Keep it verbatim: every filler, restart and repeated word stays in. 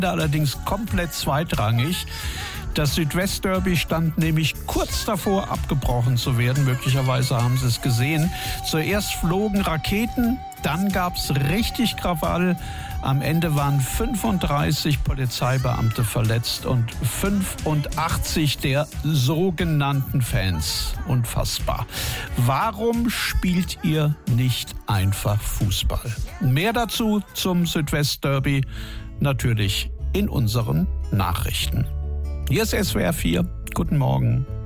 allerdings komplett zweitrangig. Das Südwestderby stand nämlich kurz davor, abgebrochen zu werden. Möglicherweise haben Sie es gesehen. Zuerst flogen Raketen, dann gab es richtig Krawall. Am Ende waren fünfunddreißig Polizeibeamte verletzt und fünfundachtzig der sogenannten Fans. Unfassbar. Warum spielt ihr nicht einfach Fußball? Mehr dazu zum Südwestderby natürlich in unseren Nachrichten. Hier ist S W R vier. Guten Morgen.